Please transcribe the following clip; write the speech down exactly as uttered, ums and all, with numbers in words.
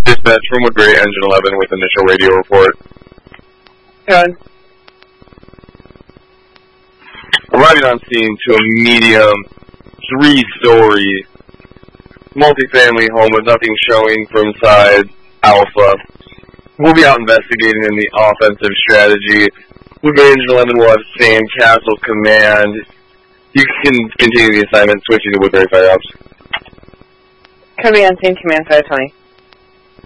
Dispatch from Woodbury, Engine eleven with initial radio report. Good. Arriving on scene to a medium, three-story, multifamily home with nothing showing from side Alpha. We'll be out investigating in the offensive strategy. Woodbury Engine eleven will have Sandcastle Command. You can continue the assignment, switching to Woodbury Fire Ops. Could be on scene, Command five twenty.